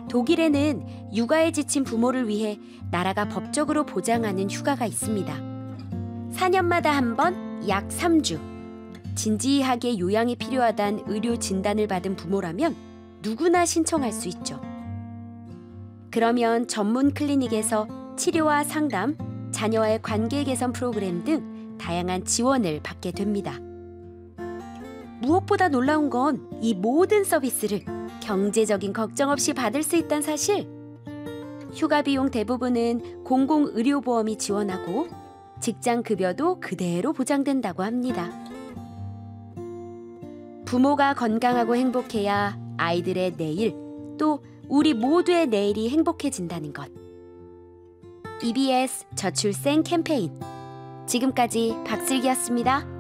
독일에는 육아에 지친 부모를 위해 나라가 법적으로 보장하는 휴가가 있습니다. 4년마다 한 번 약 3주. 진지하게 요양이 필요하다는 의료 진단을 받은 부모라면 누구나 신청할 수 있죠. 그러면 전문 클리닉에서 치료와 상담, 자녀와의 관계 개선 프로그램 등 다양한 지원을 받게 됩니다. 무엇보다 놀라운 건 이 모든 서비스를 경제적인 걱정 없이 받을 수 있다는 사실. 휴가 비용 대부분은 공공의료보험이 지원하고 직장 급여도 그대로 보장된다고 합니다. 부모가 건강하고 행복해야 아이들의 내일, 또 우리 모두의 내일이 행복해진다는 것. EBS 저출생 캠페인. 지금까지 박슬기였습니다.